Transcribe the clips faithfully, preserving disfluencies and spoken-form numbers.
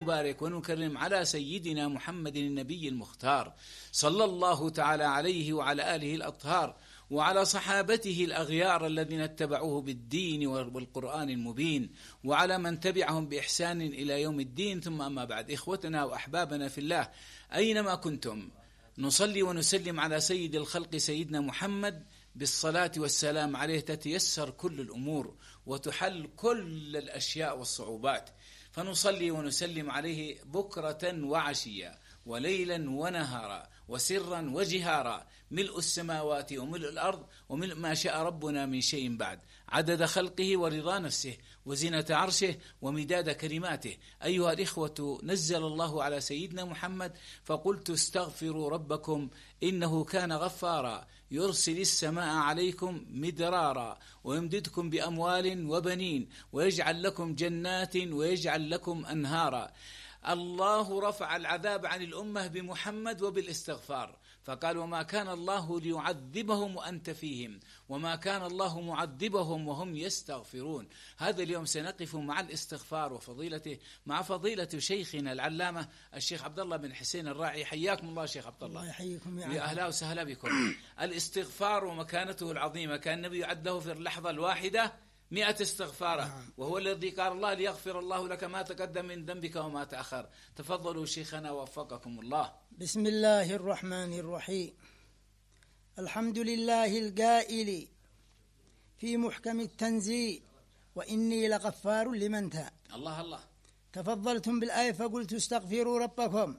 ونبارك ونكرم على سيدنا محمد النبي المختار صلى الله تعالى عليه وعلى آله الأطهار وعلى صحابته الأغيار الذين اتبعوه بالدين والقرآن المبين وعلى من تبعهم بإحسان إلى يوم الدين. ثم أما بعد، إخوتنا وأحبابنا في الله أينما كنتم، نصلي ونسلم على سيد الخلق سيدنا محمد بالصلاة والسلام عليه تتيسر كل الأمور وتحل كل الأشياء والصعوبات، فنصلي ونسلم عليه بكرة وعشيا وليلا ونهارا وسرا وجهارا، ملء السماوات وملء الأرض وملء ما شاء ربنا من شيء بعد، عدد خلقه ورضا نفسه وزنة عرشه ومداد كلماته. أيها الإخوة، نزل الله على سيدنا محمد فقلت استغفروا ربكم إنه كان غفارا يرسل السماء عليكم مدرارا ويمددكم بأموال وبنين ويجعل لكم جنات ويجعل لكم أنهارا. الله رفع العذاب عن الأمة بمحمد وبالاستغفار، فقال وما كان الله ليعذبهم وأنت فيهم وما كان الله معذبهم وهم يستغفرون. هذا اليوم سنقف مع الاستغفار وفضيلته مع فضيلة شيخنا العلامة الشيخ عبد الله بن حسين الراعي. حياكم الله شيخ عبد الله. الله يحييكم يا يا أهلا وسهلا بكم. الاستغفار ومكانته العظيمة، كان النبي يعده في اللحظة الواحدة مئة استغفارة، وهو الذي قال الله ليغفر الله لك ما تقدم من ذنبك وما تأخر. تفضلوا شيخنا وفقكم الله. بسم الله الرحمن الرحيم. الحمد لله القائل في محكم التنزيل وإني لغفار لمن تاب. الله الله. تفضلتم بالآية فقلت استغفروا ربكم.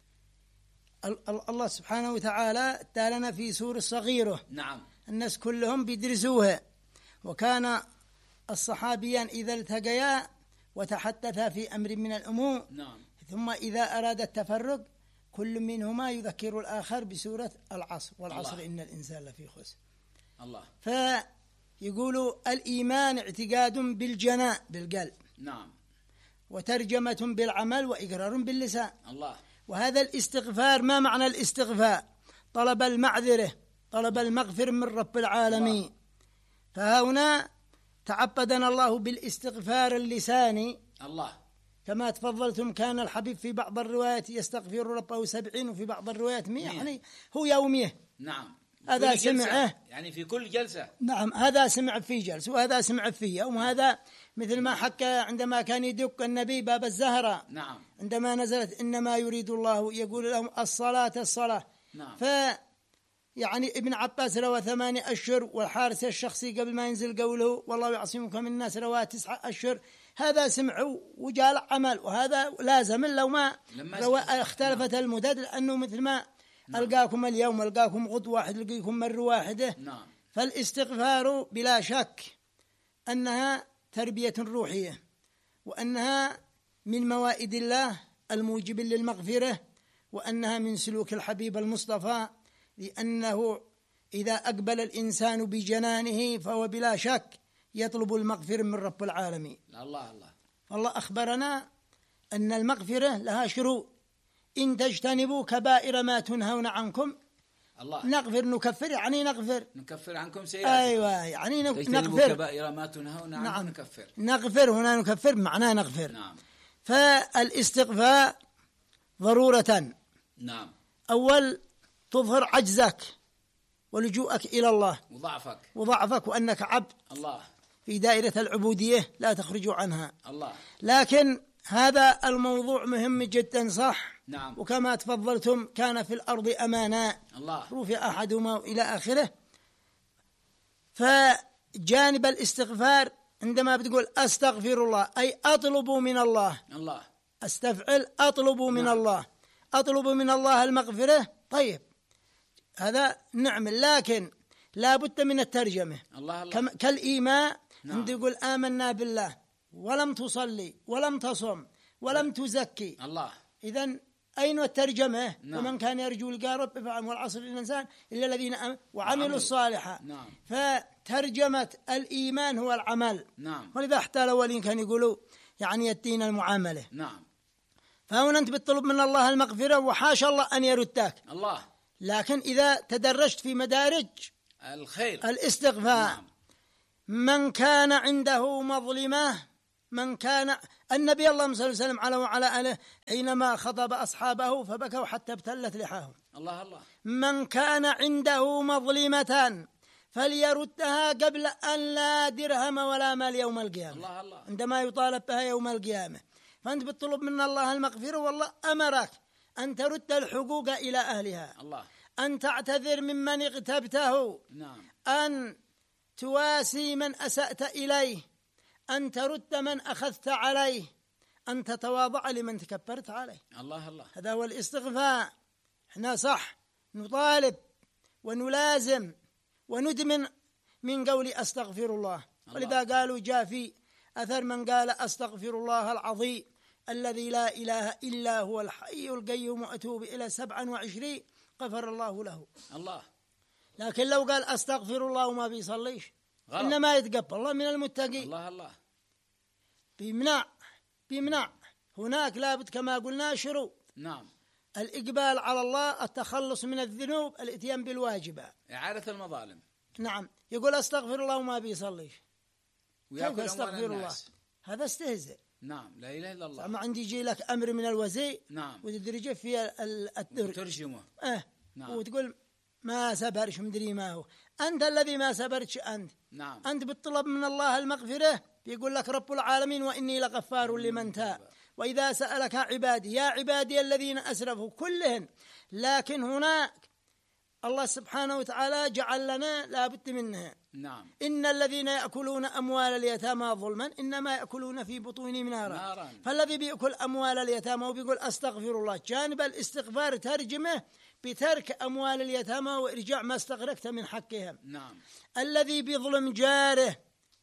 الله سبحانه وتعالى دالنا في سورة صغيرة. نعم. الناس كلهم بيدرسوها، وكان الصحابيان إذا التقيا وتحدثا في أمر من الأمور، نعم، ثم إذا أراد التفرق كل منهما يذكر الآخر بسورة العصر، والعصر الله. إن الإنسان لفي خسر. الله. فيقولوا الإيمان اعتقاد بالجنان بالقلب، نعم، وترجمة بالعمل وإقرار باللسان. الله. وهذا الاستغفار، ما معنى الاستغفار؟ طلب المعذرة، طلب المغفر من رب العالمين. الله. فهنا تعبدنا الله بالاستغفار اللساني. الله. كما تفضلتم كان الحبيب في بعض الروايات يستغفر ربه سبعين وفي بعض الروايات مئة، يعني هو يوميه. نعم. هذا سمعه يعني في كل جلسة. نعم، هذا سمع في جلسة وهذا سمع في يوم، وهذا مثل ما حكى عندما كان يدق النبي باب الزهرة. نعم. عندما نزلت إنما يريد الله يقول لهم الصلاة الصلاة. نعم. ف يعني ابن عباس روى ثمانية أشهر، والحارس الشخصي قبل ما ينزل قوله والله يعصمك من الناس روى تسعة أشهر. هذا سمعوا وجال عمل، وهذا لازم لو ما روى اختلفت نعم. المدد، لأنه مثل ما نعم. ألقاكم اليوم ألقاكم غد واحد ألقاكم مرة واحدة. نعم. فالاستغفار بلا شك أنها تربية روحية، وأنها من موائد الله الموجب للمغفرة، وأنها من سلوك الحبيب المصطفى، لأنه إذا أقبل الإنسان بجنانه فهو بلا شك يطلب المغفرة من رب العالمين. الله الله. الله أخبرنا أن المغفرة لها شروط، إن تجتنبوا كبائر ما تنهون عنكم. الله. نغفر نكفر يعني نغفر نكفر عنكم سيئاتكم. أيوة، يعني نغفر كبائر ما تنهون عنكم. نعم. نكفر نغفر هنا نكفر معناه نغفر. نعم. فالاستغفار ضرورة. نعم. أول تظهر عجزك ولجوءك إلى الله وضعفك وضعفك وأنك عبد الله في دائرة العبودية لا تخرج عنها. الله. لكن هذا الموضوع مهم جدا، صح. نعم. وكما تفضلتم كان في الأرض أمانا، الله، رفع أحدهما إلى آخره. فجانب الاستغفار عندما بتقول أستغفر الله أي أطلب من الله. الله. أستفعل أطلب من نعم. الله، أطلب من الله المغفرة. طيب، هذا نعمل، لكن لا بد من الترجمة. الله الله. كالإيمان. نعم. عند يقول آمنا بالله ولم تصلي ولم تصم ولم تزكي. الله. إذن أين الترجمة؟ نعم. ومن كان يرجو لقاء ربه فعل والعصر الإنسان إلا الذين آمنوا وعملوا الصالحات. نعم. فترجمة الإيمان هو العمل. نعم. ولذا حتى الأولين كانوا يقولوا يعني الدين المعاملة. نعم. فهنا أنت بتطلب من الله المغفرة وحاشا الله أن يردك. الله. لكن إذا تدرجت في مدارج الخير الاستغفار. نعم. من كان عنده مظلمة من كان النبي اللهم صل وسلم عليه وعلى آله حينما خطب أصحابه فبكوا حتى ابتلت لحاهم. الله الله. من كان عنده مظلمة فليردها قبل أن لا درهم ولا مال يوم القيامة. الله الله. عندما يطالب بها يوم القيامة، فأنت بتطلب من الله المغفرة، والله أمرك أن ترد الحقوق إلى أهلها. الله. أن تعتذر ممن اغتبته. نعم. أن تواسي من أسأت إليه، أن ترد من أخذت عليه، أن تتواضع لمن تكبرت عليه. الله الله. هذا هو الاستغفار. احنا صح نطالب ونلازم وندمن من قول أستغفر الله. ولذا قالوا جاء في أثر من قال أستغفر الله العظيم الذي لا إله إلا هو الحي القيوم وأتوب إلى سبعا وعشرين غفر الله له. الله. لكن لو قال أستغفر الله وما بيصليش غلط. إنما يتقبل الله من المتقين. الله الله. بيمنع بيمنع هناك لابد كما قلنا شروط. نعم. الإقبال على الله، التخلص من الذنوب، الاتيان بالواجبات، إعادة المظالم. نعم. يقول أستغفر الله وما بيصليش، كيف أستغفر الله؟ هذا استهزاء. نعم. لا إله إلا الله. ما عندي يجي لك أمر من الوزير، نعم، وتدرجه في الدرج ترجمه، اه نعم، وتقول ما سبرش مدري ما هو. أنت الذي ما سبرتش أنت. نعم. أنت بتطلب من الله المغفرة، بيقول لك رب العالمين وإني لغفار لمن تاب وإذا سألك عبادي يا عبادي الذين أسرفوا كلهم. لكن هناك الله سبحانه وتعالى جعل لنا لابد منها. نعم. إن الذين يأكلون أموال اليتامى ظلما إنما يأكلون في بطونهم نارا. نارا. فالذي بيأكل أموال اليتامى وبيقول أستغفر الله، جانب الاستغفار ترجمه بترك أموال اليتامى وإرجاع ما استغرقت من حقهم. نعم. الذي بيظلم جاره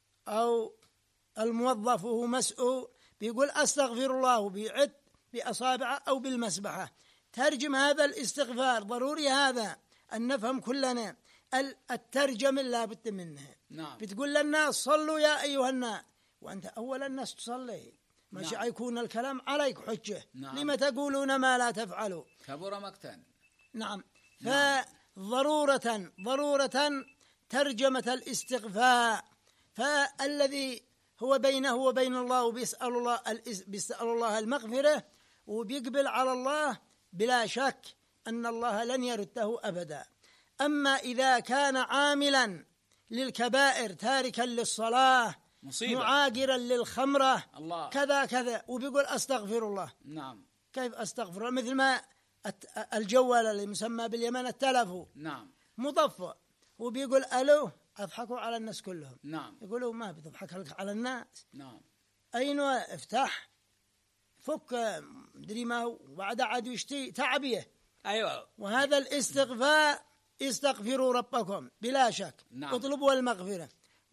أو الموظف وهو مسؤول بيقول أستغفر الله وبيعد بأصابعه أو بالمسبحة. ترجم هذا الاستغفار ضروري، هذا أن نفهم كلنا الترجمة لا بد منها. نعم. بتقول للناس صلوا يا أيها الناس وأنت أول الناس تصلي، مش نعم. يكون الكلام عليك حجة. نعم. لما تقولون ما لا تفعلوا؟ كبر مقتا. نعم. نعم. فضرورة ضرورة ترجمة الاستغفار. فالذي هو بينه وبين الله وبيسأل الله بيسأل الله المغفرة وبيقبل على الله، بلا شك أن الله لن يرده أبدا. أما إذا كان عاملا للكبائر تاركا للصلاة مصيبة. معاقرا للخمرة الله. كذا كذا وبيقول أستغفر الله، نعم. كيف أستغفر الله؟ مثل ما الجوال اللي مسمى باليمن التلفون، نعم، مطفى وبيقول ألو أضحكوا على الناس كلهم. نعم. يقولوا ما بتضحك لك على الناس. نعم. أينه افتح فك مدري ما هو وبعد عاد يشتي تعبيه. أيوة. وهذا الاستغفار استغفروا ربكم بلا شك. نعم. اطلبوا المغفرة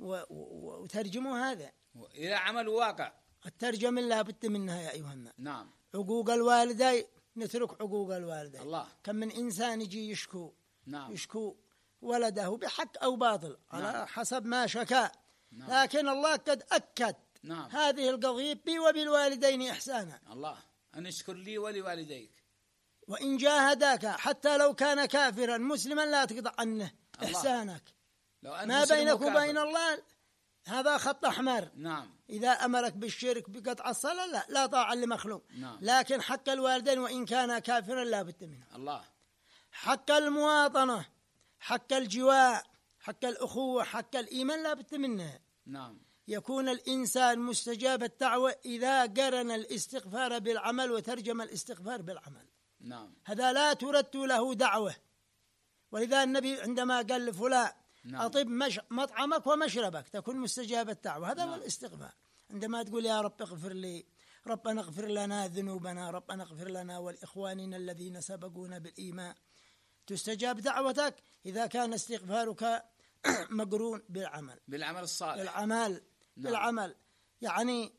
وترجموا هذا إلى عمل واقع. الترجمة لا بد منها يا أيها الناس. نعم. عقوق الوالدين نترك عقوق الوالدين. الله. كم من إنسان يجي يشكو نعم. يشكو ولده بحق أو باطل على نعم. حسب ما شكا. نعم. لكن الله قد أكد نعم. هذه القضية بي وبالوالدين إحسانا. الله أن اشكر لي ولوالديك. وإن جاهداك حتى لو كان كافرا مسلما لا تقطع عنه الله. إحسانك. لو أن ما بينك وبين الله هذا خط أحمر. نعم. إذا أمرك بالشرك بقطع الصلاة لا لا طاعة لمخلوق. نعم. لكن حق الوالدين وإن كان كافرا لا بد منه. الله. حق المواطنة، حق الجوار، حق الأخوة، حق الإيمان لا بد منه. نعم. يكون الإنسان مستجاب الدعوة إذا قرن الاستغفار بالعمل وترجم الاستغفار بالعمل. نعم. هذا لا ترد له دعوة. ولذا النبي عندما قال لفلان نعم. أطب مش مطعمك ومشربك تكون مستجاب الدعوة، هذا نعم. هو الاستغفار. عندما تقول يا رب اغفر لي، ربنا اغفر لنا ذنوبنا، ربنا اغفر لنا والإخواننا الذين سبقونا بالإيمان، تستجاب دعوتك إذا كان استغفارك مقرون بالعمل بالعمل الصالح. بالعمل. نعم. بالعمل يعني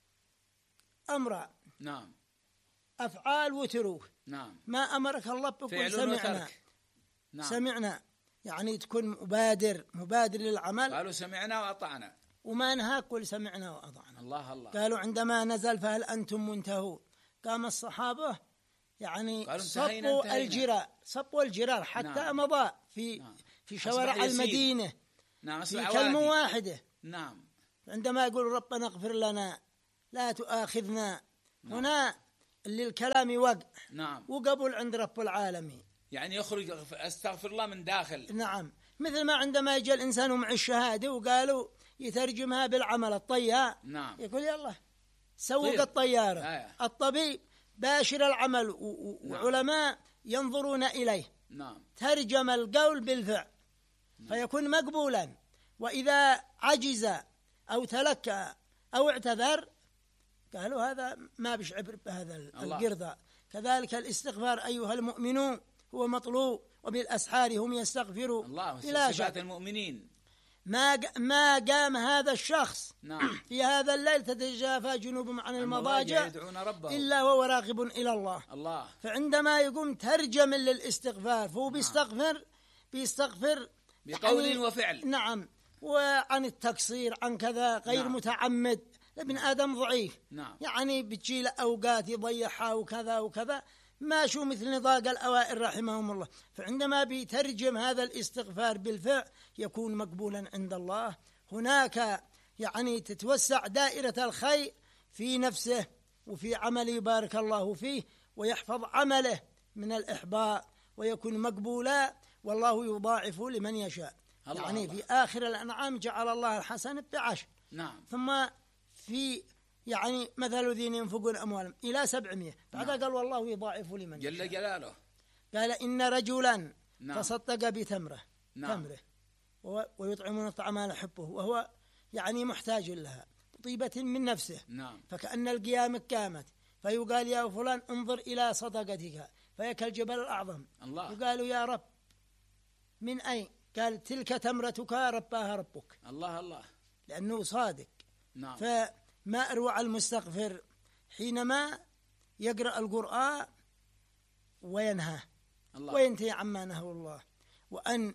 أمر. نعم. أفعال وتروك. نعم. ما أمرك الله بقول سمعنا. نعم. سمعنا يعني تكون مبادر مبادر للعمل. قالوا سمعنا وأطعنا. وما نهاك قل سمعنا وأطعنا. الله الله. قالوا عندما نزل فهل أنتم منتهون، قام الصحابة يعني صبوا الجرار صبوا الجرار حتى نعم. مضى في نعم. في شوارع المدينة. نعم. في كلمة واحدة. نعم. عندما يقول ربنا اغفر لنا لا تؤاخذنا. نعم. هنا للكلام وقع. نعم. وقبل عند رب العالمين، يعني يخرج أستغفر الله من داخل. نعم. مثل ما عندما يجي الإنسان مع الشهادة وقالوا يترجمها بالعمل الطيار. نعم. يقول يلا سوق الطيارة. آه. الطبيب باشر العمل وعلماء نعم. ينظرون إليه. نعم. ترجم القول بالفعل. نعم. فيكون مقبولا. وإذا عجز أو تلكى أو اعتذر قالوا هذا ما بيشعر بهذا القرضة. كذلك الاستغفار أيها المؤمنون هو مطلوب، وبالأسحار هم يستغفرون. الله. بلا صفات المؤمنين. ما ما قام هذا الشخص نعم. في هذا الليل تتجافى جنوبهم عن المضاجع إلا وهو راغب إلى الله. الله. فعندما يقوم ترجم للاستغفار فهو بيستغفر بيستغفر بقول يعني وفعل. نعم. وعن التقصير عن كذا غير نعم. متعمد. ابن آدم ضعيف. نعم. يعني بتجيل أوقات يضيعها وكذا وكذا، ما شو مثل نضاق الأوائل رحمهم الله. فعندما بيترجم هذا الاستغفار بالفعل يكون مقبولا عند الله. هناك يعني تتوسع دائرة الخير في نفسه وفي عمله يبارك الله فيه، ويحفظ عمله من الإحباط ويكون مقبولا، والله يضاعف لمن يشاء. الله يعني الله. في آخر الأنعام جعل الله الحسن بعشر. نعم. ثم في يعني مثل الذين ينفقون أموالهم إلى سبعمائة. بعد نعم. قال والله يضاعف لمن جل يشاء. جلاله. قال إن رجلا نعم. تصدق بتمرة. نعم. تمره ويطعمون الطعام على حبه وهو يعني محتاج لها طيبة من نفسه. نعم. فكأن القيامة قامت فيقال يا فلان انظر إلى صدقتك فيك الجبل الأعظم. الله. يقالوا يا رب من أين؟ قال تلك تمرتك رباها ربك. الله الله. لأنه صادق. نعم. فما أروع المستغفر حينما يقرأ القرآن وينهى الله. وينتهي عما نهى الله. وأن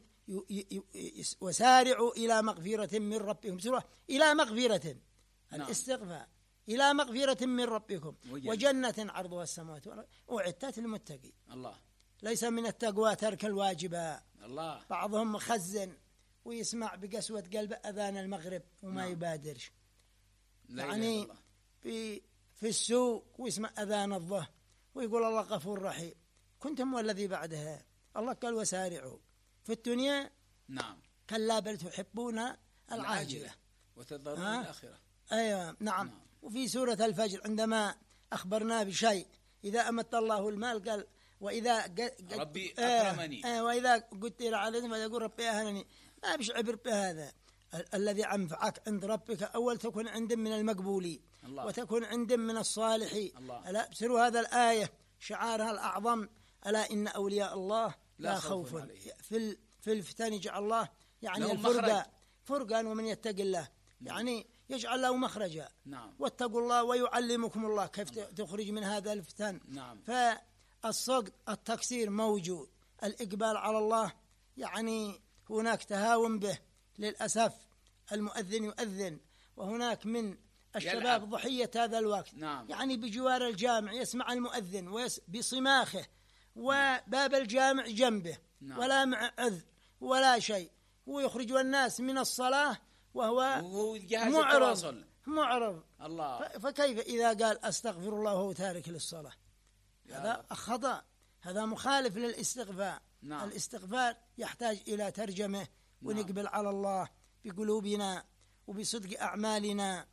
وسارعوا إلى مغفرة من ربكم. إلى مغفرة. نعم. الاستغفار إلى مغفرة من ربكم وجنة, وجنة عرضها السماوات والأرض أعدت للمتقين. الله. ليس من التقوى ترك الواجبات. الله. بعضهم مخزن ويسمع بقسوة قلب أذان المغرب وما نعم. يبادرش. يعني في في السوق ويسمع أذان الظهر ويقول الله غفور رحيم. كنتم والذي بعدها الله قال وسارعوا في الدنيا. نعم. كلا بل تحبون العاجلة وتذرون الآخرة. أيوة نعم. نعم. وفي سورة الفجر عندما أخبرنا بشيء إذا أمت الله المال قال وإذا ربي أكرمني. آه آه وإذا قتل عليهم فيقول ربي أهلني. ما بش عبر بهذا. الذي أنفعك عند ربك أول تكون عند من المقبولين الله. وتكون عند من الصالحين. ألا بسروا هذا الآية شعارها الأعظم ألا إن أولياء الله لا, لا خوف في في الفتن يجعل الله يعني الفرقان فرقان ومن يتق الله يعني يجعل له مخرجا. نعم. واتقوا الله ويعلمكم الله كيف الله. تخرج من هذا الفتن. نعم. فالصدق التقصير موجود. الإقبال على الله يعني هناك تهاون به للأسف. المؤذن يؤذن وهناك من الشباب يلعب. ضحية هذا الوقت. نعم. يعني بجوار الجامع يسمع المؤذن بصماخه وباب الجامع جنبه. نعم. ولا مع عذر ولا شيء ويخرج الناس من الصلاة وهو معرض معرض. الله. فكيف إذا قال أستغفر الله وهو تارك للصلاة؟ هذا خطأ. هذا مخالف للاستغفار. نعم. الاستغفار يحتاج إلى ترجمة ونقبل على الله بقلوبنا وبصدق أعمالنا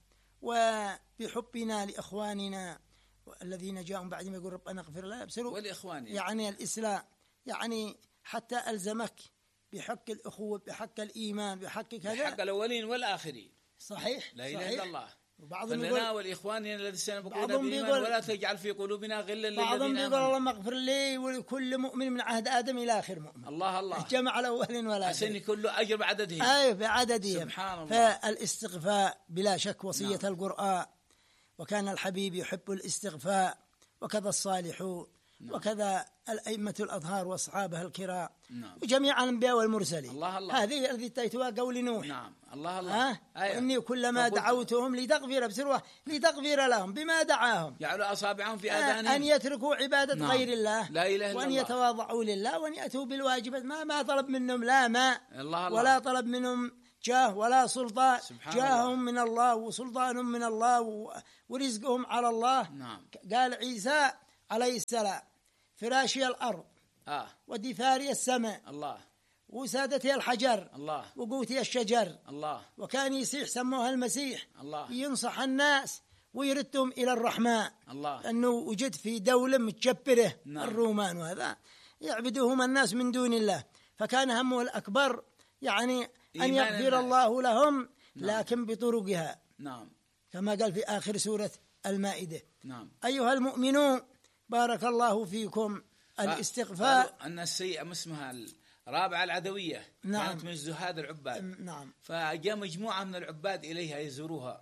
وبحبنا لإخواننا الذين جاءوا بعد ما يقول ربنا اغفر لنا بسروا والإخواننا يعني الإسلام يعني حتى ألزمك بحق الأخوة بحق الإيمان بحق كذا بحق الأولين والآخرين. صحيح. لا إله إلا الله. بعضهم يقول والإخواننا الذين سنبقون بالإيمان ولا تجعل في قلوبنا غلا للذين آمنوا. بعضهم يقول اللهم اغفر لي ولكل مؤمن من عهد آدم إلى آخر مؤمن. الله الله. جمع الأولين والآخرين. عشان كله أجر بعددهم. أيوة بعددهم. سبحان الله. فالاستغفاء بلا شك وصية. نعم. القرآن وكان الحبيب يحب الاستغفاء وكذا الصالحون. نعم. وكذا الأئمة الأطهار وأصحابها الكرام. نعم. وجميع الأنبياء والمرسلين. الله الله. هذه التي تيتها قول نوح. نعم. الله الله. ها أيوة. إني كلما دعوتهم لتغفر بسروة لتغفر لهم بما دعاهم جعلوا أصابعهم في آذانهم أن يتركوا عبادة. نعم. غير الله لا إله إلا وأن الله. يتواضعوا لله وأن يأتوا بالواجبات ما ما طلب منهم لا ماء الله الله. ولا طلب منهم جاه ولا سلطان، جاههم من الله وسلطانهم من الله ورزقهم على الله. نعم. قال عيسى عليه السلام فراشي الأرض آه. ودفاري السماء الله، وسادتي الحجر الله، وقوتي الشجر. الله. وكان يصيح سموها المسيح. الله. ينصح الناس ويردهم إلى الرحمن. الله. لأنه وجد في دولة متجبرة. نعم. الرومان، وهذا يعبدوهم الناس من دون الله، فكان همه الأكبر يعني أن يغفر الله لهم. نعم. لكن بطرقها. نعم. كما قال في آخر سورة المائدة. نعم. أيها المؤمنون بارك الله فيكم الاستغفار أن السيئة اسمها رابعة العدوية. نعم. كانت من زهاد العباد. نعم. فجاء مجموعة من العباد إليها يزوروها،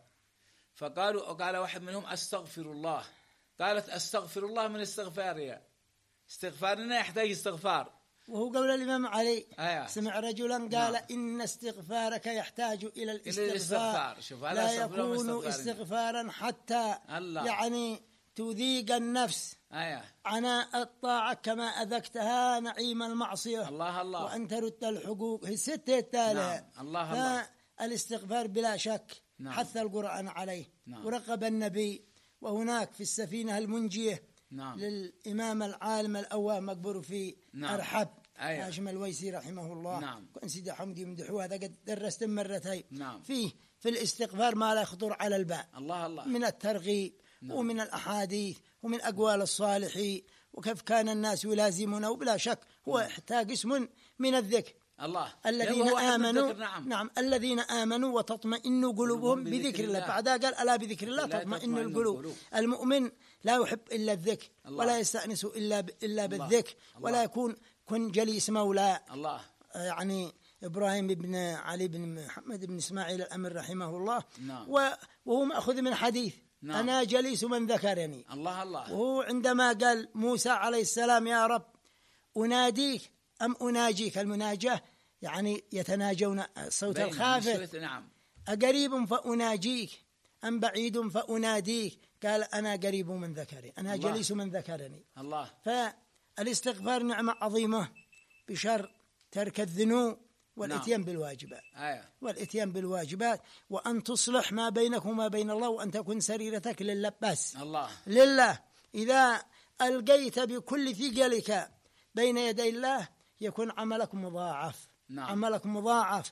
فقالوا قال واحد منهم أستغفر الله. قالت أستغفر الله من استغفارها، استغفارنا يحتاج استغفار. وهو قول الإمام علي. آه. سمع رجلا قال. نعم. إن استغفارك يحتاج إلى الاستغفار. شوف لا يكون استغفارا حتى الله. يعني تذيق النفس. آه. عناء الطاعة كما أذقتها نعيم المعصية. الله الله. وأن ترد الحقوق هي الستة التالية. نعم. الله الله. فالاستغفار بلا شك. نعم. حث القرآن عليه. نعم. ورقب النبي. وهناك في السفينة المنجية. نعم. للإمام العالم الأول مقبور في. نعم. أرحب. أيه. هاشم الويسي رحمه الله. نعم. وأن سيدي حمدي يمدحوه، هذا قد درست مرتين. نعم. فيه في الاستغفار ما لا يخطر على البال. الله الله. من الترغيب. نعم. ومن الأحاديث ومن أقوال الصالحين وكيف كان الناس يلازمونه. وبلا شك هو يحتاج اسم من الذكر. الله. الذين آمنوا. نعم. نعم. الذين آمنوا وتطمئن قلوبهم بذكر الله. بعدها قال ألا بذكر الله تطمئن القلوب. المؤمن لا يحب إلا الذكر. الله. ولا يستأنس إلا ب... إلا بالذكر. الله. ولا يكون كن جليس مولاه. الله. يعني إبراهيم بن علي بن محمد بن إسماعيل الأمر رحمه الله. نعم. وهو مأخذ من حديث. نعم. أنا جليس من ذكرني. الله الله. وهو عندما قال موسى عليه السلام يا رب أناديك أم أناجيك، المناجاة يعني يتناجون الصوت الخافت. نعم. أقريب فأناجيك أم بعيد فأناديك، قال أنا قريب من ذكري، أنا الله. جليس من ذكرني. الله. فالاستغفار نعمة عظيمة بشر ترك الذنوب والاتيان. نعم. بالواجبات. آية. والاتيان بالواجبات، وأن تصلح ما بينك وما بين الله، وأن تكون سريرتك لله بس. الله. لله. إذا ألقيت بكل ثقلك بين يدي الله يكون عملك مضاعف. نعم. عملك مضاعف،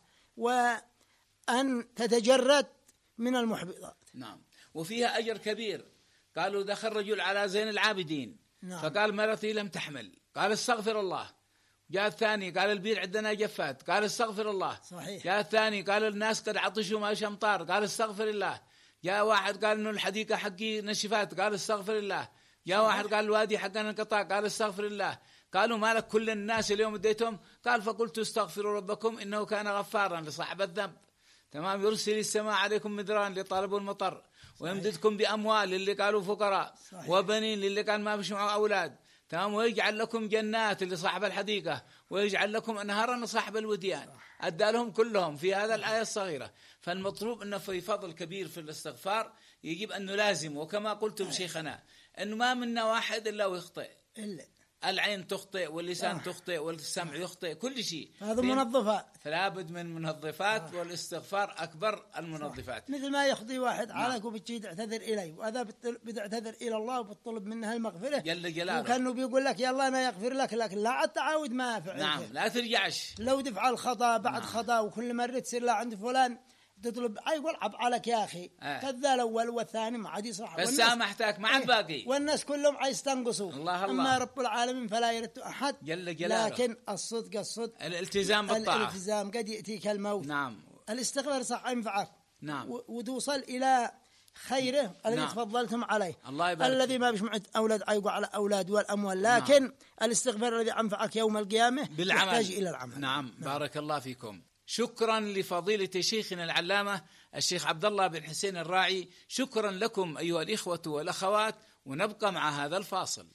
وأن تتجرد من المحبطات. نعم. وفيها أجر كبير. قالوا دخل رجل على زين العابدين. نعم. فقال مرتي لم تحمل، قال استغفر الله. جاء الثاني قال البير عندنا جفات، قال استغفر الله. صحيح. جاء الثاني قال الناس قد عطشوا ما شمطار، قال استغفر الله. جاء واحد قال انه الحديقه حقي نشفات، قال استغفر الله. جاء واحد قال الوادي حقنا انقطع، قال استغفر الله. قالوا ما لك كل الناس اليوم اديتهم؟ قال فقلت استغفروا ربكم انه كان غفارا لصاحب الذنب. تمام. يرسل السماء عليكم مدران لطلبوا المطر. صحيح. ويمددكم باموال للي قالوا فقراء. صحيح. وبنين للي قال ما فيش معه اولاد. تمام. ويجعل لكم جنات لصاحب الحديقة، ويجعل لكم أنهارا لصاحب الوديان. أدى لهم كلهم في هذا الآية الصغيرة. فالمطلوب أنه في فضل كبير في الاستغفار يجب أن نلازم. وكما قلتم شيخنا أنه ما منا واحد إلا ويخطئ. إلا العين تخطئ واللسان آه. تخطئ والسمع يخطئ، كل شيء هذا منظفات. فلا بد من منظفات. آه. والاستغفار أكبر المنظفات. مثل ما يخطي واحد نعم. عليك وبتجي تعتذر إليه، وهذا بتعتذر إلى الله وبتطلب منها المغفرة جل جلاله. وكانه بيقول لك يلا أنا يغفر لك، لكن لا التعاود ما فعل. نعم. لا ترجعش. لو دفع الخطأ بعد نعم. خطأ، وكل مرة تصير لا عند فلان تطلب يقول عب عليك يا أخي. آه. كذا الأول والثاني ما عاد يصح. بس سامحتك ما عاد باقي. والناس كلهم عايز تنقصوا. الله الله. أما رب العالمين فلا يرد أحد جل جلاله. لكن الصدق الصدق. الالتزام بالطاعة. الالتزام قد يأتيك الموت. نعم. الاستغفار صح ينفعك. نعم. وتوصل إلى خيره الذي نعم. تفضلتم عليه. الله يبارك. الذي ما بيش أولاد عيقوا على أولاد والأموال، لكن نعم. الاستغفار الذي ينفعك يوم القيامة بالعمل. يحتاج إلى العمل. نعم. نعم. بارك الله فيكم. شكرا لفضيلة شيخنا العلامة الشيخ عبد الله بن حسين الراعي. شكرا لكم أيها الإخوة والأخوات، ونبقى مع هذا الفاصل.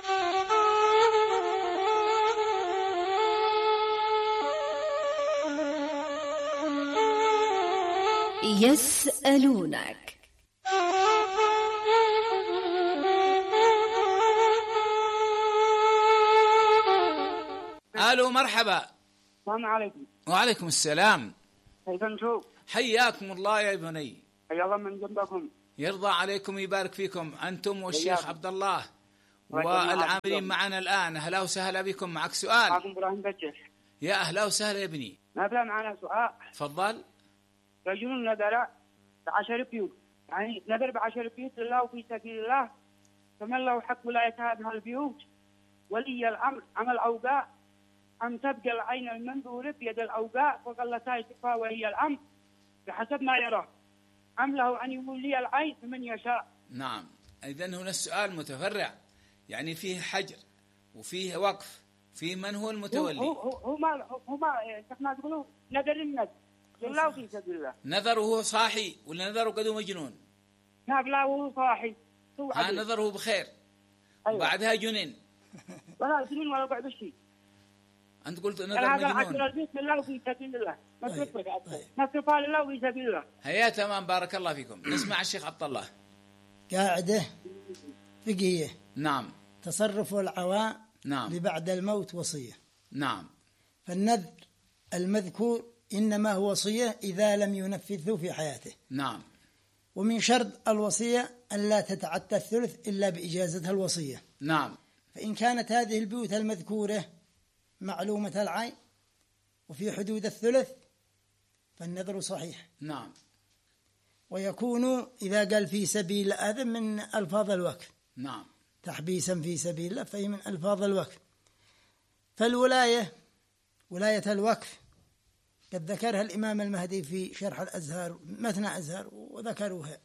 يسألونك. ألو مرحبا. السلام عليكم. وعليكم السلام. كيف انتم؟ حياكم الله يا بني. حيا الله من جنبكم. يرضى عليكم ويبارك فيكم أنتم والشيخ حياكم. عبد الله وجميع والعاملين عبد الله. معنا الآن. أهلا وسهلا بكم. معك سؤال؟ معكم إبراهيم بجح. يا أهلا وسهلا يا ابني. نبدأ معنا سؤال. تفضل. رجل نذر بعشر بيوت، يعني نذر بعشر بيوت لله في سبيل الله، فمن له حق ولاية هذه البيوت ولي الأمر عمل أوقاء أم تبقى العين المنذورة بيد الأوقاء وقلتها تقى ولي الأمر بحسب ما يراه، أم له أن يولي العين فمن يشاء. نعم، إذن هنا السؤال متفرع، يعني فيه حجر وفيه وقف، فيه من هو المتولي. هو هو هو ما هو ما ما تقولوا نذر النذر لله في سبيل الله. نذر وهو صاحي ولا نذر وقد مجنون؟ نعم لا وهو صاحي. هو ها نذره بخير. أيوة. بعدها جنن. ولا جنين ولا بعد شيء. أنت قلت نذر هذا مجنون. عشر البيت لله في سبيل الله. مصرفها لله في سبيل الله. هيا تمام، بارك الله فيكم. نسمع الشيخ عبد الله. قاعدة فقهية. نعم. تصرف العواء نعم. لبعد الموت وصية. نعم. فالنذر المذكور إنما هو وصية إذا لم ينفذه في حياته. نعم. ومن شرط الوصية أن لا تتعدى الثلث إلا بإجازتها الوصية. نعم. فإن كانت هذه البيوت المذكورة معلومة العين وفي حدود الثلث فالنذر صحيح. نعم. ويكون إذا قال في سبيل هذا من ألفاظ الوقف. نعم. تحبيسا في سبيل الله فهي من ألفاظ الوقف. فالولاية ولاية الوقف قد ذكرها الإمام المهدي في شرح الأزهار مثنى أزهار وذكروها.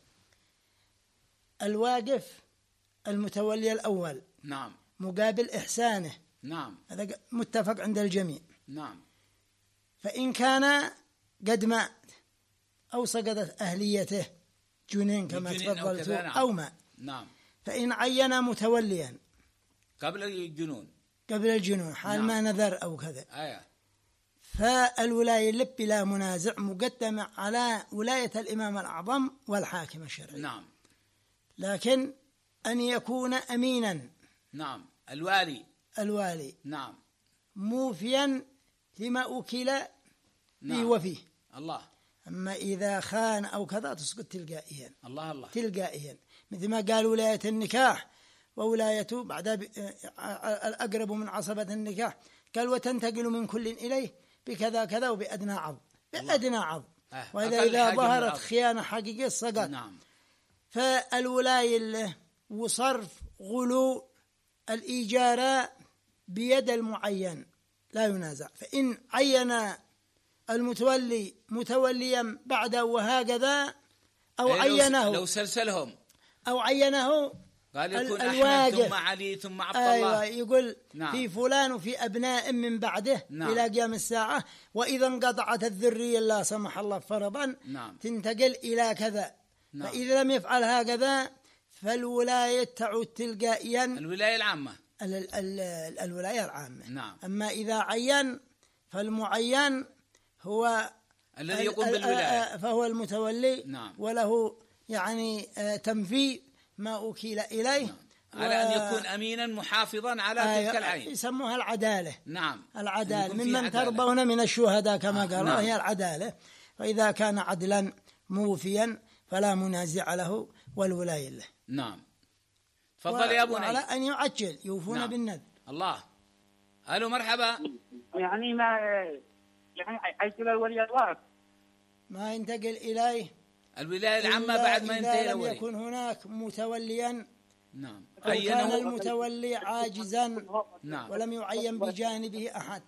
الواقف المتولي الأول. نعم. مقابل إحسانه. نعم. هذا متفق عند الجميع. نعم. فإن كان قد مات أو سقطت أهليته جنين كما تفضلت أو, نعم. أو مات. نعم. فإن عين متوليا قبل الجنون قبل الجنون حال نعم. ما نذر أو كذا. آية. فالولاية لب بلا منازع مقدمة على ولاية الإمام الأعظم والحاكم الشرعي. نعم. لكن أن يكون أمينا. نعم. الوالي. الوالي. نعم. موفيا لما أوكل به نعم. وفيه. الله. أما إذا خان أو كذا تسقط تلقائيا. الله الله. تلقائيا مثل ما قال ولاية النكاح وولايته بعدها الأقرب من عصبة النكاح قال وتنتقل من كل إليه بكذا كذا وبأدنى عض بأدنى عض آه. وإذا إذا ظهرت خيانة حقيقية سقط. نعم. فالولاية وصرف غلو الإيجار بيد المعين لا ينازع. فإن عين المتولي متوليا بعده وهكذا أو عينه لو سلسلهم أو عينه قال يكون أحمد ثم علي ثم عبد الله. أيوة يقول نعم. في فلان وفي أبناء من بعده نعم. إلى قيام الساعة. وإذا انقطعت الذرية لا سمح الله فرضا نعم. تنتقل إلى كذا. نعم. فإذا لم يفعل هكذا فالولاية تعود تلقائيا الولاية العامة. ال ال ال الولاية العامة. نعم. أما إذا عين فالمعين هو الذي يقوم بالولاية فهو المتولي. نعم. وله يعني تنفيذ ما أوكل إليه. نعم. على و... أن يكون أمينا محافظا على آه تلك العين. يسموها العدالة. نعم. العدالة ممن ترضون من الشهداء كما آه. قالوا. نعم. هي العدالة. فإذا كان عدلا موفيا فلا منازع له والولاية له. نعم. تفضل يا بني. على أن يعجل يوفون نعم. بالنذر. الله. ألو مرحبا. يعني ما يعني عجل الولي الوارث ما ينتقل إليه الولاية العامة بعد ما ينتهي إذا لم يكن هناك متوليا. نعم. أو كان المتولي عاجزا. نعم. ولم يعين بجانبه أحد.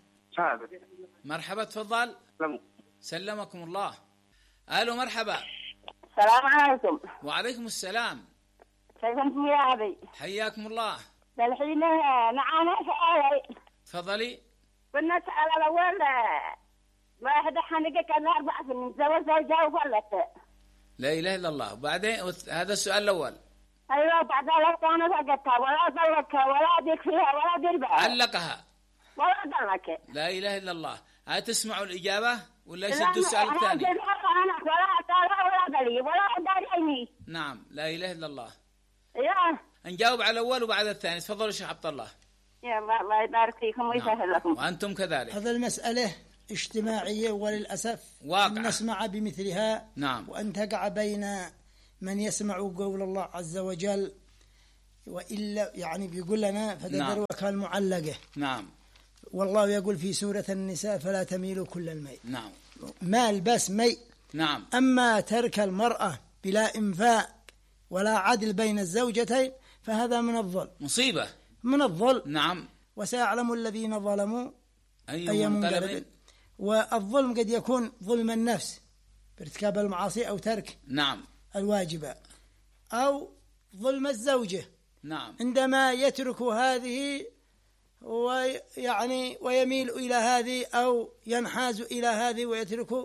مرحبا تفضل. سلمكم الله. ألو مرحبا. السلام عليكم. وعليكم السلام. كيف انتم يا أبي؟ حياكم الله. الحين معانا سؤال. تفضلي. كنا نسأل الأول واحدة حنقة كان أربع سنين زوج زوجها وفلت. لا إله إلا الله. وبعدين هذا السؤال الأول. أيوة بعدها لا كان فقدتها ولا طلقها ولا ديك فيها ولا دربها. علقها. ولا طلقها. لا إله إلا الله. هل تسمعوا الإجابة ولا يسدوا السؤال الثاني؟ لا ولا طلقها ولا دلي ولا داريني. نعم. لا إله إلا الله. أيوة. نجاوب على الأول وبعد الثاني. تفضلوا شيخ عبد الله. يا الله الله يبارك فيكم ويسهل لكم. وأنتم كذلك. هذا المسألة اجتماعية وللأسف واقعة. أن نسمع بمثلها. نعم. وأن تقع بين من يسمع قول الله عز وجل وإلا يعني بيقول لنا فتدرك المعلقة. نعم. والله يقول في سورة النساء فلا تميلوا كل الميل. نعم. مال بس ميل. نعم. أما ترك المرأة بلا إنفاق ولا عدل بين الزوجتين فهذا من الظلم، مصيبة من الظلم. نعم. وسيعلم الذين ظلموا أي, أي منقلب. منقلب. والظلم قد يكون ظلم النفس بارتكاب المعاصي أو ترك نعم الواجبات، أو ظلم الزوجة نعم عندما يترك هذه ويعني ويميل إلى هذه أو ينحاز إلى هذه ويترك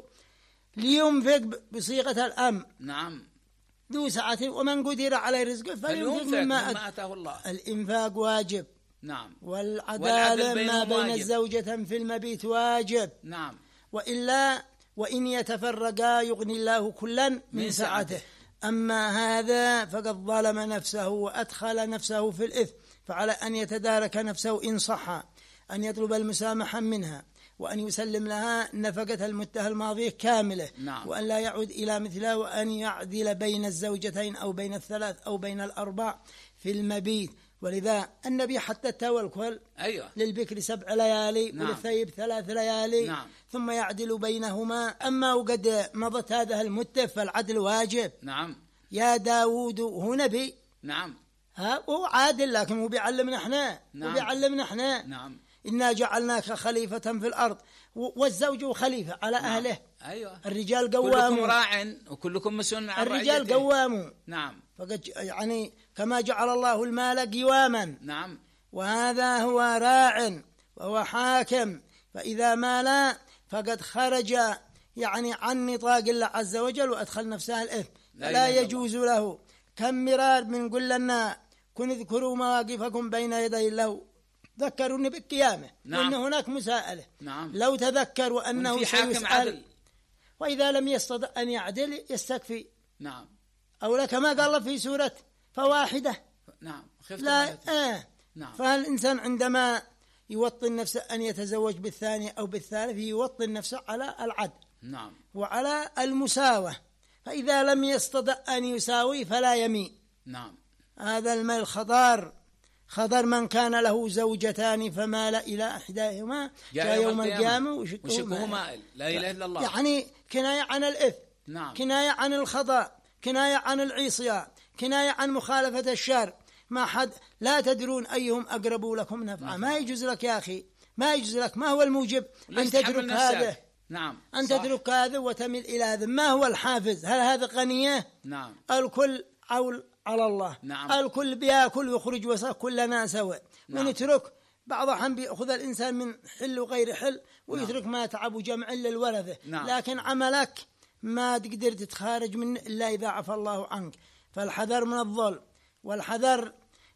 لينفق بصيغة الأمر. نعم. ذو سعة ومن قدر عليه رزقه فلينفق مما آتاه الله. الإنفاق واجب. نعم. والعدالة ما بين واجب. الزوجة في المبيت واجب. نعم. وإلا وإن يتفرقا يغني الله كلا من, من سعته. أما هذا فقد ظلم نفسه وأدخل نفسه في الإثم، فعلى أن يتدارك نفسه إن صح أن يطلب المسامحة منها وأن يسلم لها نفقة المتة الماضية كاملة. نعم. وأن لا يعود إلى مثلها، وأن يعدل بين الزوجتين أو بين الثلاث أو بين الأربع في المبيت. ولذا النبي حتى التوكل أيوة. للبكر سبع ليالي. نعم. وللثيب ثلاث ليالي. نعم. ثم يعدل بينهما. أما وقد مضت هذا المتة فالعدل واجب. نعم. يا داود هو نبي. نعم. ها هو عادل لكن هو بيعلمنا احنا. نعم. هو بيعلمنا احنا. نعم. إنا جعلناك خليفة في الأرض. والزوج خليفة على نعم. أهله. أيوة. الرجال قوامون. كلكم راع وكلكم مسؤول عن رعيته. الرجال قوامون. نعم. فقد يعني كما جعل الله المال قواما. نعم. وهذا هو راع وهو حاكم. فإذا مال فقد خرج يعني عن نطاق الله عز وجل وأدخل نفسه الإثم. لا, لا يجوز الله. له. كم مرار من قل لنا كن اذكروا مواقفكم بين يدي الله ذكروني بالقيامة. نعم. وأن هناك مساءلة. نعم. لو تذكروا أنه سيسأل. وإذا لم يستطع أن يعدل يستكفي. نعم. أو كما قال الله في سورة فواحدة. نعم. لا آه. نعم. فالإنسان عندما يوطن نفسه أن يتزوج بالثاني أو بالثالث يوطن نفسه على العدل. نعم. وعلى المساواة. فإذا لم يستطع أن يساوي فلا يمين. نعم. هذا الميل خطر. خطر من كان له زوجتان فمال إلى إحداهما جاء يوم القيامة وشقه مائل. لا إله إلا الله. يعني كناية عن الإثم. نعم. كناية عن الخطأ. كناية عن العصيان. كناية عن مخالفة الشر. ما حد لا تدرون أيهم أقرب لكم نفعا. نعم. ما يجوز لك يا أخي، ما يجوز لك. ما هو الموجب أن تترك هذا؟ نعم. أن تترك هذا وتميل إلى هذا. ما هو الحافز؟ هل هذا غنية؟ نعم. الكل عول على الله. نعم. الكل بياكل ويخرج وسط كلنا سواء. نعم. ونترك بعض الأحيان بيأخذ الإنسان من حل وغير حل ويترك نعم. ما تعب جمع للورثة. نعم. لكن عملك ما تقدر تتخارج منه إلا إذا عفى الله عنك. فالحذر من الظلم والحذر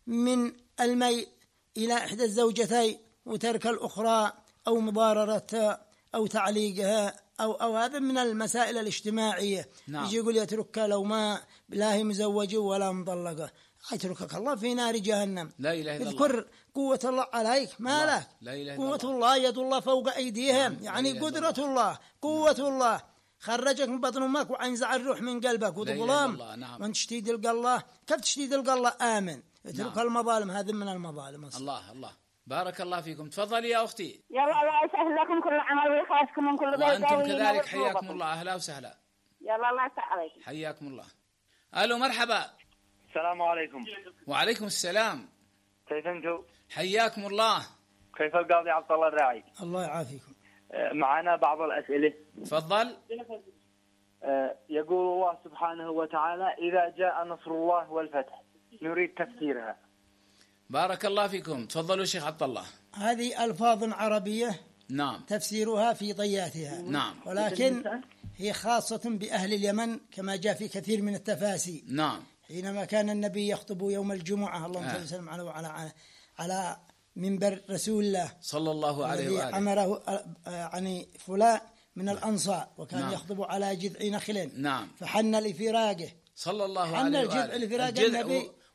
من الميل إلى إحدى الزوجتين وترك الأخرى أو مضاررتها أو تعليقها أو أو هذا من المسائل الاجتماعية. نعم. يجي يقول يترك لو ما لا هي مزوجة ولا مطلقة يتركك الله في نار جهنم. لا إله إلا الله. اذكر قوة الله عليك ما الله. لك. لا إله إلا قوة الله. الله يد الله فوق أيديهم. نعم. يعني قدرة الله. الله قوة نعم. الله خرجك من بطن أمك وأنزع الروح من قلبك وظلام. نعم. وأنت تشتيد الله. كيف تشتيد الله آمن اترك نعم. المظالم. هذه من المظالم أصلا. الله الله بارك الله فيكم. تفضلي يا أختي. يلا الله يسهل لكم كل عمل ويخلصكم من كل ضيق. وأنتم كذلك حياكم الله. أهلا وسهلا. يلا الله يسعدك. حياكم الله. ألو مرحبا. السلام عليكم. وعليكم السلام. كيف أنتم؟ حياكم الله. كيف القاضي عبد الله الراعي؟ الله يعافيكم. معنا بعض الأسئلة. تفضل. يقول الله سبحانه وتعالى إذا جاء نصر الله والفتح نريد تفسيرها. بارك الله فيكم. تفضلوا شيخ عبد الله. هذه ألفاظ عربية. نعم. تفسيرها في طياتها. نعم. ولكن هي خاصة بأهل اليمن كما جاء في كثير من التفاسير. نعم. حينما كان النبي يخطب يوم الجمعة اللهم صل وسلم على وعلى على منبر رسول الله صلى الله عليه وآله أمره يعني فلان من الأنصار وكان نعم. يخطب على جذع نخل. نعم. فحن لفراقه صلى الله حن عليه الجذع وآله لفراق الجذع النبي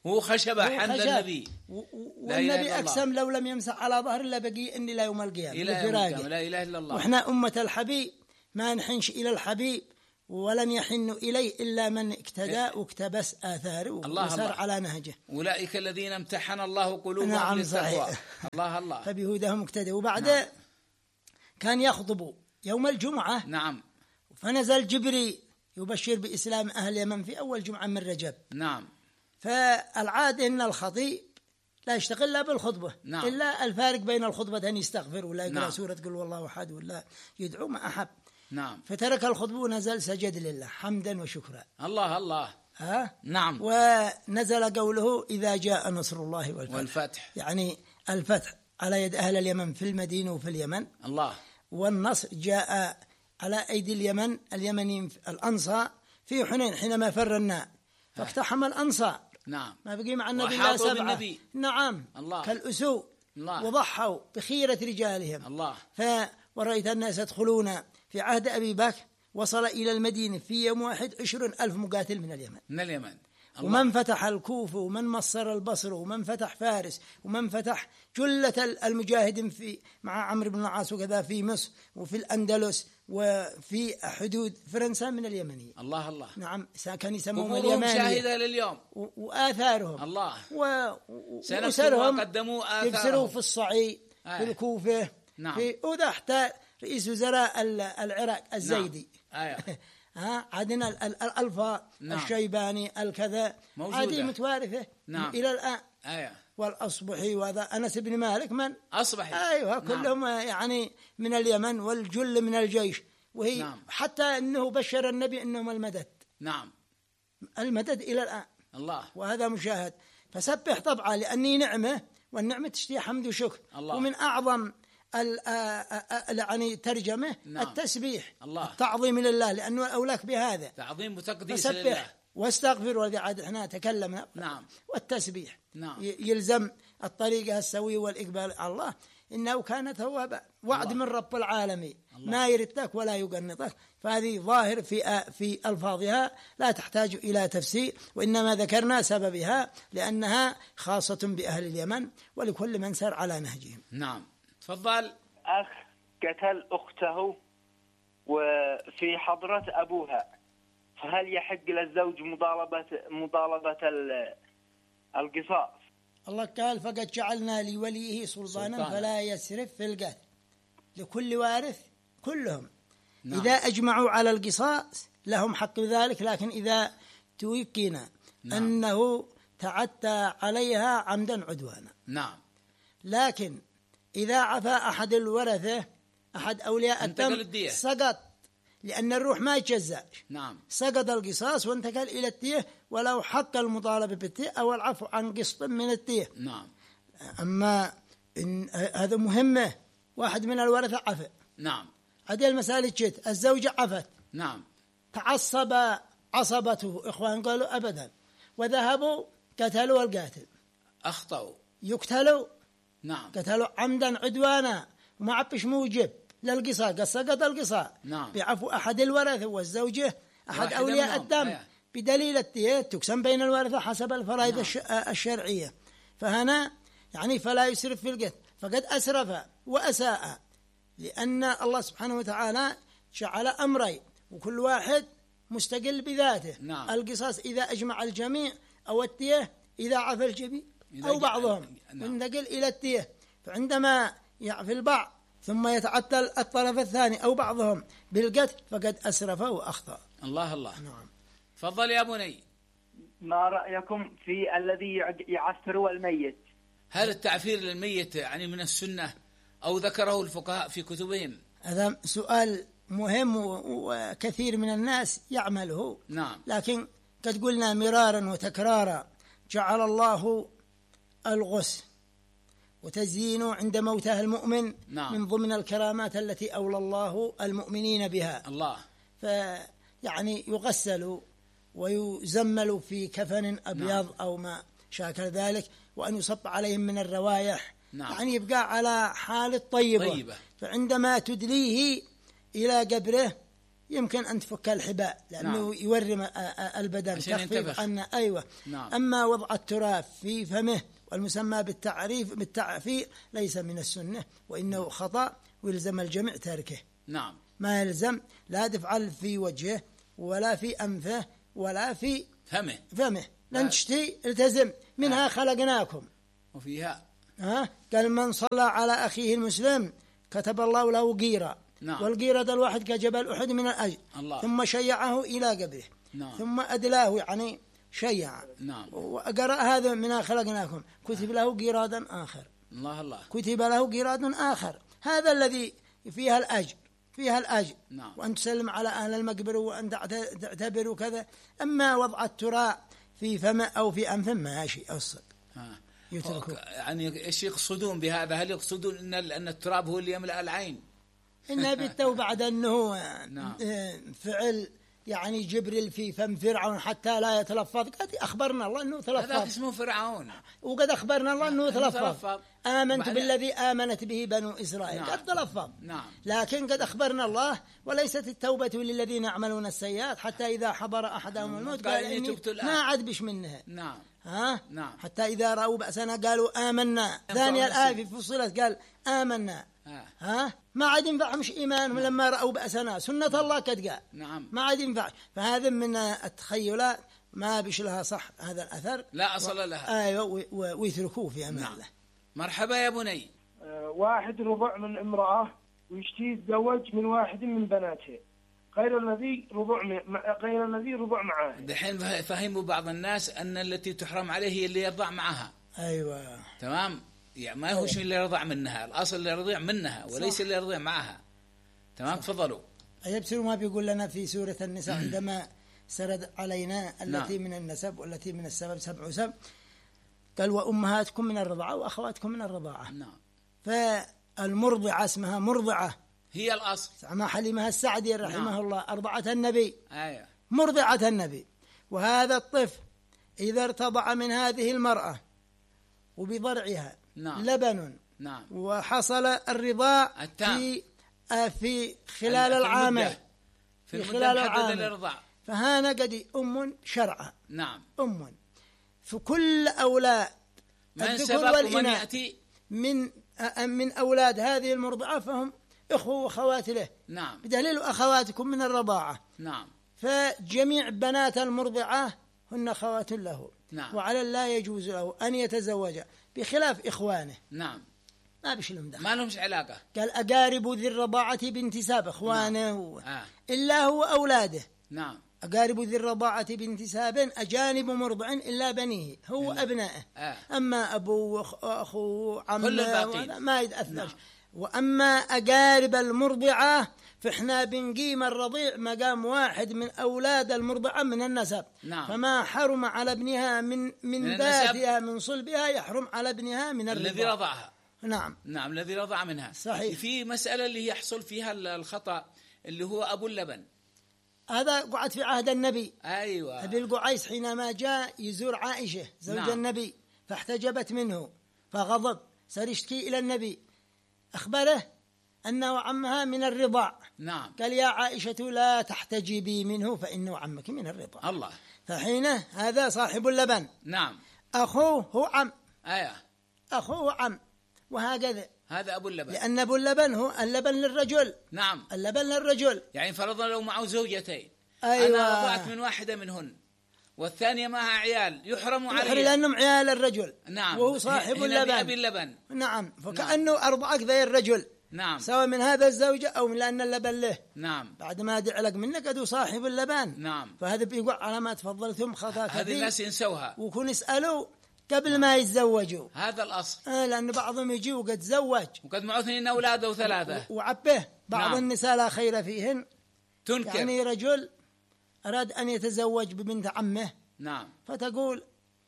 هو خشبة حمد النبي. والنبي أقسم لو لم يمسح على ظهر إلا بقي إني لا يوم القيامة. لا إله إلا الله. وإحنا أمة الحبيب ما نحنش إلى الحبيب ولم يحن إليه إلا من اقتدى واقتبس آثاره وسار على نهجه. أولئك الذين امتحن الله قلوبهم نعم للتقوى. الله الله. فبهداهم اقتدى. وبعد نعم. كان يخطب يوم الجمعة. نعم. فنزل جبريل يبشر بإسلام أهل اليمن في أول جمعة من رجب. نعم. فالعادة أن الخطيب لا يشتغل لا بالخطبة. نعم. إلا الفارق بين الخطبة أن يستغفر ولا يقرأ نعم. سورة قل والله أحد ولا يدعو ما أحب. نعم. فترك الخطبة ونزل سجد لله حمدا وشكرا. الله الله. ها؟ نعم. ونزل قوله إذا جاء نصر الله والفتح. والفتح يعني الفتح على يد أهل اليمن في المدينة وفي اليمن. الله. والنصر جاء على أيدي اليمن اليمنيين الأنصار في حنين حينما فر النار فاقتحم الأنصار. نعم. ما بقي مع النبي لا سبعة. بالنبي. نعم. الله. كالأسود. الله. وضحوا بخيرة رجالهم. الله. فرأيت الناس يدخلون في عهد أبي بكر وصل إلى المدينة في يوم واحد عشرون ألف مقاتل من اليمن. من اليمن. الله. ومن فتح الكوفة ومن مصر البصر ومن فتح فارس ومن فتح جلة المجاهدين في مع عمرو بن العاص وكذا في مصر وفي الأندلس وفي حدود فرنسا من اليمنيين. الله الله. نعم. كان يسمون اليمنيين شاهدة لليوم. وآثارهم. الله. وأسرهم قدموا آثارهم. يفسروا في الصعيد. آه. في الكوفة. نعم. في وتحت رئيس وزراء العراق الزيدي. نعم. آية. ها عندنا الألفا. نعم. الشيباني الكذا هذه متوارثة. نعم. إلى الآن. آية. والأصبحي وهذا أنس بن مالك من أصبحي. أيوة. نعم. كلهم يعني من اليمن والجل من الجيش. وهي نعم. حتى أنه بشر النبي أنهم المدد. نعم. المدد إلى الآن. الله. وهذا مشاهد. فسبح طبعا لأني نعمة والنعمة تشتهي حمد وشكر. الله. ومن أعظم يعني ترجمة. نعم. التسبيح. الله. التعظيم لله لأنه أولاك بهذا تعظيم وتقديس فسبح لله. واستغفر وذي عاد احنا تكلمنا. نعم. والتسبيح. نعم. يلزم الطريقة السوية والإقبال على الله إنه كان توابا وعد الله. من رب العالمين الله. ما يردك ولا يقنطك. فهذه ظاهر في في ألفاظها لا تحتاج إلى تفسير وإنما ذكرنا سببها لأنها خاصة بأهل اليمن ولكل من سار على نهجهم. نعم. تفضل. أخ قتل أخته وفي حضرة أبوها فهل يحق للزوج مطالبة مطالبة القصاص؟ الله قال فقد جعلنا لوليه سلطانا, سلطانا فلا يسرف في القتل لكل وارث كلهم. نعم. إذا أجمعوا على القصاص لهم حق ذلك لكن إذا تيقن نعم. أنه تعدى عليها عمدا عدوانا. نعم. لكن إذا عفى أحد الورثة أحد أولياء الدم سقط لأن الروح ما يتجزأ. نعم. سقط القصاص وانتقل إلى الدية ولو حق المطالبة بالدية أو العفو عن قسط من الدية. نعم. أما إن هذا مهمة واحد من الورثة عفى. نعم. هذه المسألة جت الزوجة عفت. نعم. تعصب عصبته إخوان قالوا أبدا وذهبوا قتلوا القاتل. أخطأوا. يقتلوا. نعم. قتلوا عمدا عدوانا وما عبش موجب للقصاص سقط القصاص. نعم. بعفو أحد الورثة والزوجة أحد أولياء الدم آه. بدليل الدية تقسم بين الورثة حسب الفرائض نعم. الشرعية. فهنا يعني فلا يسرف في القتل فقد أسرف وأساء لأن الله سبحانه وتعالى جعل أمرين وكل واحد مستقل بذاته. نعم. القصاص إذا أجمع الجميع أو الدية إذا عفى الجميع أو بعضهم ينتقل إلى الدية. فعندما يعفي البعض ثم يتعدى الطرف الثاني أو بعضهم بالقتل فقد أسرف وأخطأ. الله الله. نعم. تفضل يا بني. ما رأيكم في الذي يعثر الميت؟ هل التعفير للميت يعني من السنة أو ذكره الفقهاء في كتبهم؟ هذا سؤال مهم وكثير من الناس يعمله. نعم. لكن قد قلنا مرارا وتكرارا جعل الله الغسل وتزيينه عند موته المؤمن. نعم. من ضمن الكرامات التي أولى الله المؤمنين بها. الله. فيعني يغسل ويزمل في كفن أبيض. نعم. أو ما شاكل ذلك وأن يصب عليهم من الروايح. نعم. يعني يبقى على حال الطيبة. طيبة. فعندما تدليه إلى قبره يمكن أن تفك الحباء لأنه نعم. يورم البدن تخفيف عنه. أيوة. نعم. أما وضع التراب في فمه والمسمى بالتعريف بالتعفير ليس من السنة، وإنه خطأ ويلزم الجميع تركه. نعم. ما يلزم لا تفعل في وجهه ولا في أنفه ولا في فمه فمه لن تشتي التزم منها خلقناكم وفيها ها قال من صلى على أخيه المسلم كتب الله له قيرة. نعم. والقيرة الواحد كجبل أحد من الأجر. الله. ثم شيعه إلى قبره. نعم. ثم أدلاه يعني شيع. نعم. وقرأ هذا منها خلقناكم كتب له قيرادا آخر. الله الله. كتب له قيراد آخر. هذا الذي فيها الأجر فيها الأجر. نعم. وأن تسلم على أهل المقبرة وأن تعتبر كذا. أما وضع التراب في فم أو في أنف ماشي أصل يتركوا. يعني إيش يقصدون بهذا؟ هل يقصدون إن أن التراب هو اللي يملأ العين؟ إنها بالتو بعد أنه نعم. فعل يعني جبريل في فم فرعون حتى لا يتلفظ. قد أخبرنا الله أنه تلفظ. هذا اسمه فرعون. وقد أخبرنا الله أنه تلفظ. آمنت بالذي آمنت به بنو إسرائيل. نعم. قد تلفظ. نعم. لكن قد أخبرنا الله وليست التوبة للذين يعملون السيئات حتى إذا حضر أحدهم الموت قال إني ما عاد بش منها. نعم. ها؟ نعم. حتى إذا رأوا بأسنا قالوا آمنا. ثانية الآية فصلت قال آمنا. آه. ها ما عاد ينفعهمش إيمانهم. نعم. لما رأوا بأسنا سنة نعم. الله قد قال. نعم. ما عاد ينفع. فهذا من التخيلات ما بش لها صح هذا الأثر لا أصل و... لها. أيوة ويتركوه في أمان. نعم. الله. مرحبا يا بني. أه واحد رضع من امرأة ويشتي يتزوج من واحد من بناته غير الذي رضع غير الذي رضع معه. دحين فهموا بعض الناس أن التي تحرم عليه هي اللي يرضع معها. أيوة. تمام. يعني ما هوش اللي يرضع منها، الأصل اللي يرضع منها وليس اللي يرضع معها. تمام. تفضلوا. أيبصروا ما بيقول لنا في سورة النساء عندما سرد علينا التي نعم. من النسب والتي من السبب سبع سبع قال وأمهاتكم من الرضاعة وأخواتكم من الرضاعة. نعم. فالمرضعة اسمها مرضعة هي الأصل. مع حليمها السعدي رحمه نعم. الله أرضعة النبي. آية. مرضعة النبي. وهذا الطفل إذا ارتضع من هذه المرأة وبضرعها نعم. لبن نعم. وحصل الرضاع في في خلال العام في خلال العام فهانا قد أم شرعا. نعم. أم فكل أولاد الذكور والإناث من من أولاد هذه المرضعة فهم إخوة وأخوات له. نعم. بدليل أخواتكم من الرضاعة. نعم. فجميع بنات المرضعة هن أخوات له. نعم. وعلى لا يجوز له أن يتزوج بخلاف إخوانه. نعم. ما بش لهم دخل. ما لهمش علاقة. قال أقارب ذي الرضاعة بانتساب إخوانه. نعم. آه. إلا هو أولاده. نعم. أقارب ذي الرضاعة بانتساب أجانب مرضع إلا بنيه هو نعم. أبنائه. آه. أما أبو أخو عمه ما يتأثر. نعم. وأما أقارب المرضعة فإحنا بنقيم الرضيع مقام واحد من أولاد المرضعة من النسب. نعم. فما حرم على ابنها من من, من ذاتها من صلبها يحرم على ابنها من الرضاع الذي رضعها. نعم. نعم الذي رضع منها. صحيح. في مسألة اللي يحصل فيها الخطأ اللي هو أبو اللبن. هذا قعد في عهد النبي. أيوة. أبي القعيس حينما جاء يزور عائشة زوج نعم. النبي فاحتجبت منه فغضب صار يشتكي إلى النبي أخبره أنه عمها من الرضاع. نعم. قال يا عائشة لا تحتجبي منه فإنه عمك من الرضاع. الله. فحينه هذا صاحب اللبن. نعم. أخوه هو عم. أيه. أخوه عم وهكذا. هذا أبو اللبن. لأن أبو اللبن هو اللبن للرجل. نعم. اللبن للرجل. يعني فرضنا لو معه زوجتين. أيوة. أنا رضعت من واحدة منهن والثانية معها عيال يحرم عليه. يحرم لأنهم عيال الرجل. نعم. وهو صاحب اللبن. أبي اللبن. نعم. فكأنه نعم. أرضعك ذي الرجل. نعم. سواء من هذا الزوجة أو من لأن اللبن له. نعم. بعد ما دعلق منك أدو صاحب اللبن. نعم. فهذا بيقع على ما تفضلتم خطأ كثير. هذه الناس ينسوها. وكون يسألوا قبل نعم. ما يتزوجوا. هذا الأصل. آه لأن بعضهم يجي وقد تزوج. وقد معه اثنين أولاده وثلاثة. وعبه بعض نعم. النساء لا خير فيهن. تنكر. يعني رجل أراد أن يتزوج ببنت عمه. نعم. فتقول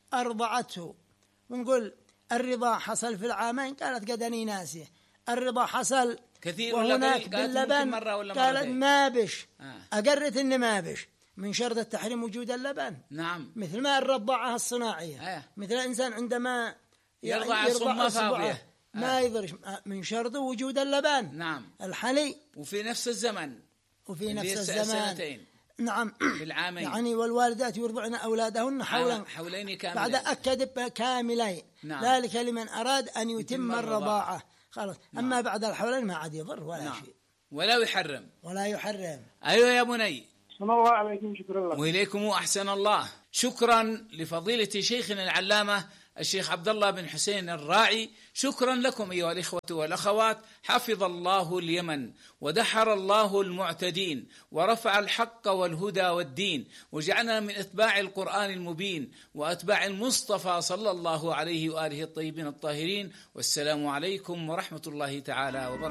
أرضعته ونقول الرضا حصل في العامين قالت قدني ناسيه. الرضا حصل كثير وهناك باللبن قالت ما بش. آه. أقرت إن ما بش من شرط التحريم وجود اللبن. نعم. مثل ما الرضاعة الصناعية. آه. مثل الإنسان عندما يرضع الصمة فاضية ما آه. يضرش من شرط وجود اللبن. نعم. الحلي وفي نفس الزمن وفي نفس اللي الزمان سنتين نعم بالعامين يعني والوالدات يرضعن أولادهن حولا حولين كاملين بعد أكد كاملين نعم. ذلك لمن أراد أن يتم, يتم الرضاعة. الرضاعة خلاص. نعم. أما بعد الحولين ما عاد يضر ولا نعم. شيء ولا يحرم. ولا يحرم. أيوة يا بني. أحسن الله عليكم. شكرا لك. وإليكم أحسن الله. شكرا لفضيلة شيخنا العلامة الشيخ عبد الله بن حسين الراعي. شكرا لكم أيها الإخوة والأخوات. حفظ الله اليمن ودحر الله المعتدين ورفع الحق والهدى والدين وجعلنا من أتباع القرآن المبين وأتباع المصطفى صلى الله عليه وآله الطيبين الطاهرين. والسلام عليكم ورحمة الله تعالى وبركاته.